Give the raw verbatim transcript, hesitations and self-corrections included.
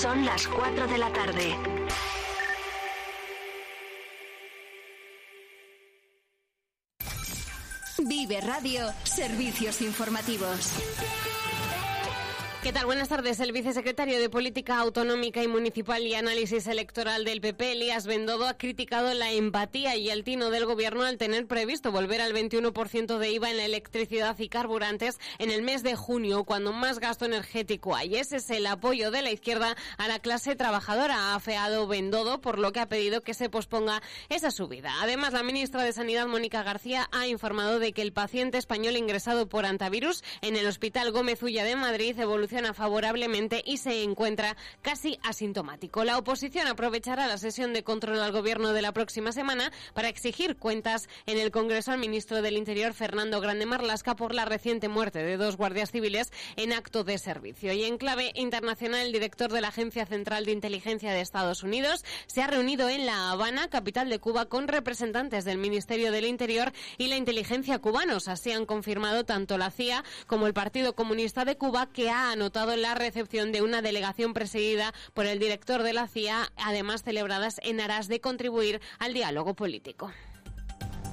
Son las cuatro de la tarde. Vive Radio, servicios informativos. ¿Qué tal? Buenas tardes. El vicesecretario de Política Autonómica y Municipal y Análisis Electoral del P P, Elías Bendodo, ha criticado la empatía y el tino del Gobierno al tener previsto volver al veintiuno por ciento de I V A en la electricidad y carburantes en el mes de junio, cuando más gasto energético hay. Ese es el apoyo de la izquierda a la clase trabajadora, ha afeado Bendodo, por lo que ha pedido que se posponga esa subida. Además, la ministra de Sanidad, Mónica García, ha informado de que el paciente español ingresado por antivirus en el Hospital Gómez Ulla de Madrid evoluciona favorablemente y se encuentra casi asintomático. La oposición aprovechará la sesión de control al Gobierno de la próxima semana para exigir cuentas en el Congreso al ministro del Interior, Fernando Grande Marlaska, por la reciente muerte de dos guardias civiles en acto de servicio. Y en clave internacional, el director de la Agencia Central de Inteligencia de Estados Unidos se ha reunido en La Habana, capital de Cuba, con representantes del Ministerio del Interior y la inteligencia cubanos. Así han confirmado tanto la C I A como el Partido Comunista de Cuba, que ha anotado la recepción de una delegación presidida por el director de la C I A, además celebradas en aras de contribuir al diálogo político.